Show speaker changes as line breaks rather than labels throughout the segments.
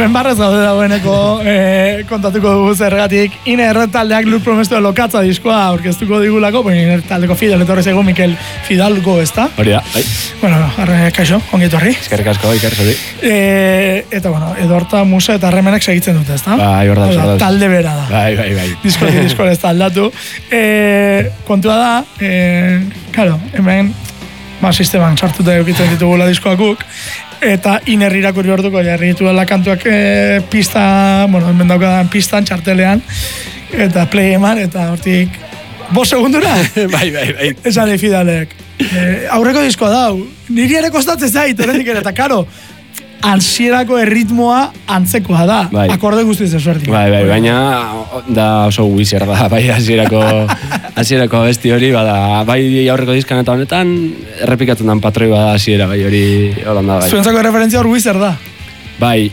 Hemen barrez gaude dagoeneko kontatuko dugu zergatik. Iner taldeak Lur Promestu lokatza diskoa aurkeztuko digulako, Iner taldeko Fidel etorri zego Mikel Fidalgo, ezta?
Hori da, bai.
Bueno, kaixo, ongi etorri.
Eskerrik asko, ikarri zuri.
Eta, bueno, Edorta Musa eta Harremanak segitzen dute, ezta?
Bai, hor da.
Talde bera da.
Bai.
Disko ez da aldatu. Kontua da, claro, hemen sisteman sartuta eukitzen ditugula diskoak guk, eta Iner irakurri orduko jarri ditu dela kantuak pista, hemen daukadan pistan, txartelean, eta play eman, eta hortik 5 segundura?
Bai.
Esan Fidalek. Aurreko diskoa dau, niri ere kostatzen zait, horretik ere, eta karo, ansierako erritmoa antzekoa da,
bai.
Akorde guztiz esuertik.
Bai, baina da oso Wizard da, bai hasierako abesti hori, bada, bai aurreko diskan eta honetan, errepikatzen dan patroi bada hasiera, bai hori holanda bai.
Zuentzako referentzia hor Wizard da?
Bai.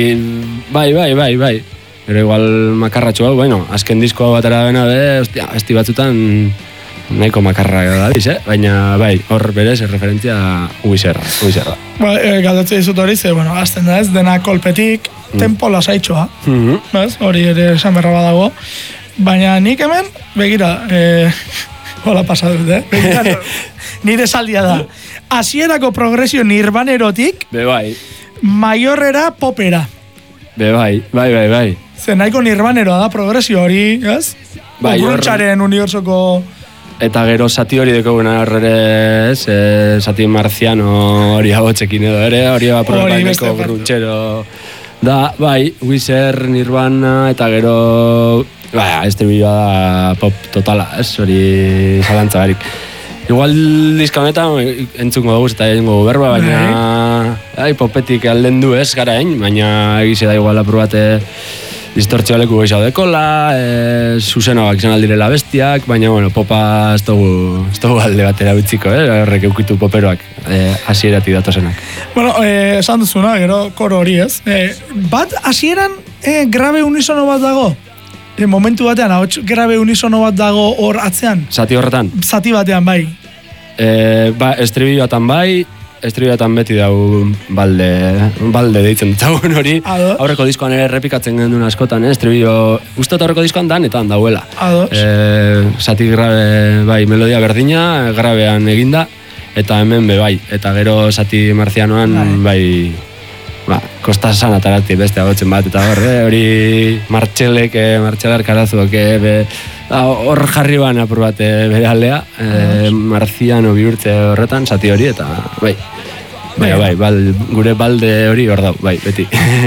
Pero igual makarratxo hau, bueno, azken diskoa batera bena, abesti batzutan nahiko makarra dabiz, baina bai, hor berez referentzia Wizard da.
Galdatzea dizut hori, azten da ez, dena kolpetik, tempo lasaitxoa, hori ere esan berra badago, baina nik hemen, begira, hola pasadut, begira, nire saldia da, hasierako progresio nirvanerotik,
bai.
Maiorrera popera.
Bai.
Zer nahiko nirvaneroa da progresio hori, ez?
Bai,
Gruncharen unibertsoko...
Eta gero zati hori dekoguna horre, zati marziano hori agotxekin edo ere, hori aprobaineko grunchero da, bai, Wizard, Nirvana, eta gero, este bideoa da pop totala, hori zalantza barik. Igual diska honetan entzungo dugu eta egingo berba, baina popetik alden du gara baina egize da igual aprobate distortzio leku gehiago dekola, zuzenagoak izan aldirela bestiak, baina, popa ez dugu alde batera utziko, horrek eukitu poperoak, hasieratik datozenak.
Esan duzuna, gero koro hori ez. Bat, hasieran grabe unisono bat dago? Momentu batean, grabe unisono bat dago hor atzean?
Zati horretan?
Zati batean, bai.
Estribilloatan bai, estribilloatan beti dau balde deitzen dutagun hori. Aurreko diskoan ere repikatzen gendun askotan, estribillo, ustot aurreko diskoan danetan dauela. Zati grabe, bai, melodia berdina, grabean eginda, eta hemen bai, eta gero zati marzianoan, bai, kosta san atarati beste agotzen bat, eta hori Martxelar Karazuak, hor jarri ban aprobate bere aldea, marziano bihurtze horretan, zati hori, eta bai, gure balde hori hor dau, bai, beti.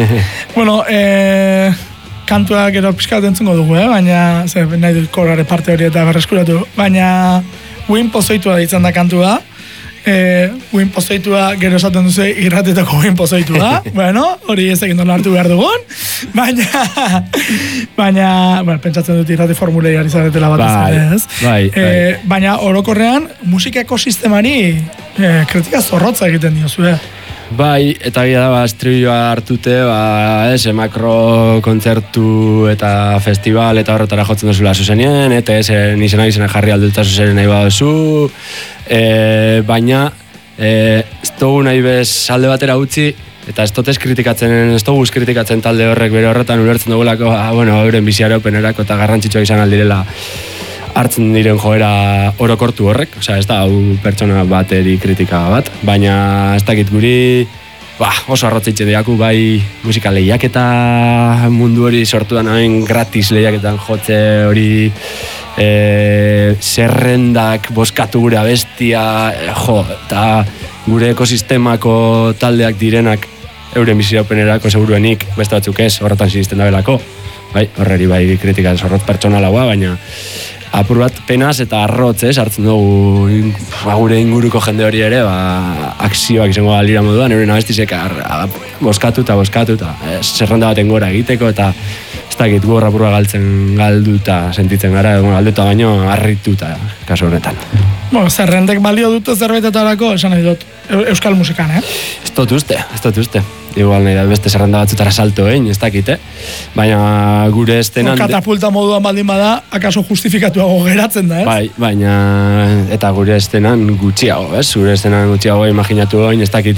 Kantuak gero pixkat entzungo dugu, baina, nahi dut korare parte hori eta berreskuratu, baina Win pozoitua ditzen da kantua, Win pozoitua gero esaten duzu irratetako Win pozoitua, hori ez egin dola hartu behar dugun, baina, pentsatzen dut irrate formulei ari zaretela bat ez. Baina orokorrean musika ekosistemari kritika zorrotza egiten diozu,
Bai, eta gira da, estribilloa hartute, makro kontzertu eta festival eta horretara jotzen duzula zuzenien, eta izena jarri aldulta zuzenien nahi baduzu, baina ez dugu nahi bez alde batera utzi, eta ez dugu kritikatzen talde horrek bere horretan ulertzen dugulako, euren biziaraupenerako eta garrantzitsua izan aldirela hartzen diren joera orokortu horrek, ez da hau pertsona bateri kritika bat, baina ez dakit guri oso arrotzitzen diaku, bai musika lehiaketa mundu hori sortu da nahin gratis lehiaketan jotze hori, zerrendak boskatu gure abestia, eta gure ekosistemako taldeak direnak euren biziraupenerako seguruenik, beste batzuk ez, horretan sinisten dabelako, horreri bai kritika zorrot pertsonalagoa, baina apur bat penaz eta arrotz hartzen dugu gure inguruko jende hori ere akzioak izango alira moduan, euren abestizek boskatu eta zerrenda baten gora egiteko eta ez ez dakit, gorra burua galduta sentitzen gara, galduta baino harrituta kasu honetan.
Bueno, zerrendek balio dute zerbaitetarako, esan nahi dut, euskal musikan,
Ez dut uste. Igual nahi da beste zerrenda batzutara salto egin, ez dakit, Baina gure estenan...
Katapulta moduan baldin bada, akaso justifikatuago geratzen da,
Bai, baina... Eta gure estenan gutxiago, Gure estenan gutxiago imaginatu egin, ez dakit,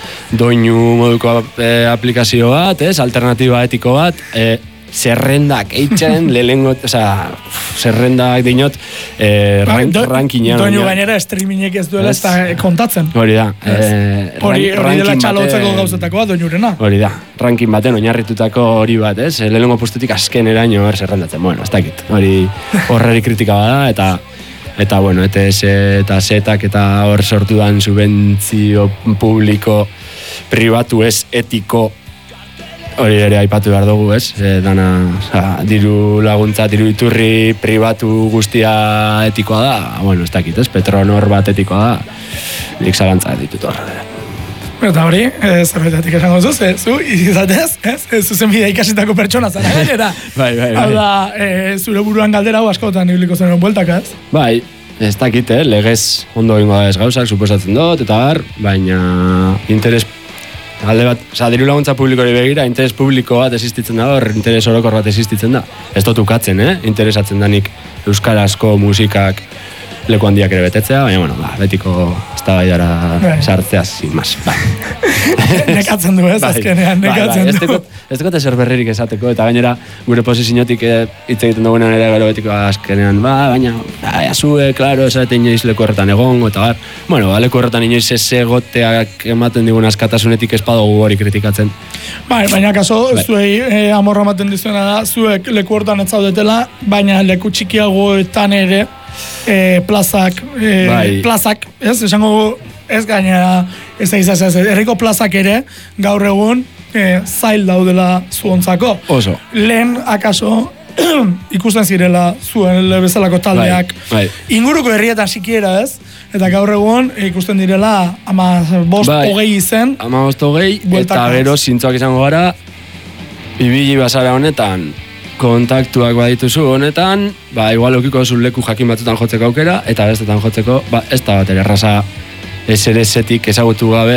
doinu moduko aplikazio bat, alternatiba etiko bat, zerrendak eitzen, lehengo, zerrendak dinot, rankinean.
Doinu gainera streamingek ez duela ez da kontatzen.
Hori da.
Hori dela txalotzeko gauzetako bat, doinurena.
Hori da. Rankin baten oinarritutako hori bat, lehengo postutik azkeneraino zerrendatzen. Bueno, ez dakit. Horreri kritika bada, eta bueno, ETS eta Zetak eta hor sortu dan subentzio publiko pribatu ez etiko hori ere aipatu behar dugu, dana, diru laguntza, diru iturri pribatu guztia etikoa da, bueno, ez dakit, Petronor bat etikoa da, nik zalantza ditut horre.
Eta hori, zerbetatik esango zuz, zu izatez, zuzen bidea ikasitako pertsona zara gainera.
Bai.
Hau da, zure buruan galdera hau askotan ibiliko zen bueltak,
Bai, ez dakit, legez ondo ingo da ez gauzak, suposatzen dut, eta baina interes alde bat, diru laguntza publikori begira, interes publiko bat existitzen da, interes orokor bat existitzen da. Ez dut ukatzen, interesatzen da nik euskarazko musikak leku handiak ere betetzea, baina, bueno, betiko eztabaidara sartzea, sin mas.
Nekatzen du, azkenean, nekatzen du.
Ez dut ezer berririk esateko, eta gainera gure posiziotik hitz egiten dugunean ere gero betiko azkenean, baina, zue, klaro, esate inoiz leku horretan egongo, eta bueno, leku horretan inoiz ez egoteak ematen digun askatasunetik espadugu hori kritikatzen.
Baina kaso, zuei amorra ematen dizuena da, zuek leku horretan ez zaudetela, baina leku txikiagoetan ere, plazak, esango ez gainera, ez herriko plazak ere, gaur egun, zail daudela zuontzako.
Oso.
Lehen, akaso, ikusten zirela zuen bezalako taldeak. Inguruko herrietan sikiera ez, eta gaur egun ikusten direla 15-20 izen.
15-20, eta gero zintzoak izango gara, ibili bazara honetan, kontaktuak badituzu honetan, igual okiko leku jakin batzutan jotzeko aukera, eta bestetan jotzeko, ez da bat ere erraza SRS-etik ezagutu gabe,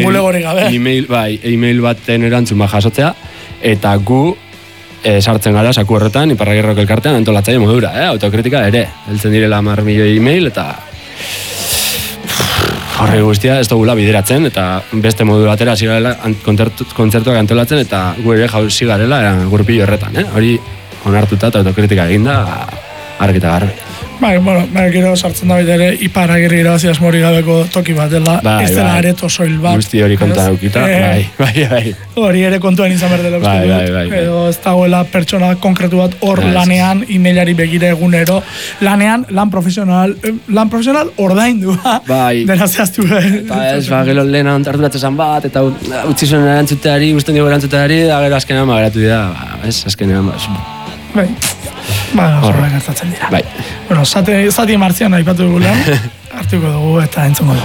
e-mail baten erantzun jasotzea, eta gu sartzen gara saku horretan, Iparragirreko elkartean antolatzaile modura, autokritika ere, heltzen direla 10 milioi e-mail, eta horre guztia ez dugula bideratzen, eta beste modu batera hasi garela kontzertuak antolatzen, eta gu ere jauzi garela gurpillo horretan, hori onartuta eta autokritika eginda argita garbi.
Gero sartzen da ere Iparragirri irabazi asmori gabeko toki bat dela, ez dela areto soil bat.
Guzti hori konta daukita, bai.
Hori ere kontuan izan behar dela uste dut. Edo ez dagoela pertsona konkretu bat hor lanean, emailari begira egunero, lanean, lan profesional ordaindu, dena zehaztu.
Eta ez, gero lehen arduratzen bat, eta utzi zuen erantzuteari, guztien dugu erantzuteari, da gero azkenean mageratu dira, azkenean,
horrela gertatzen dira. Bueno, zati martzian aipatu dugu lan, hartuko dugu eta entzungo dugu.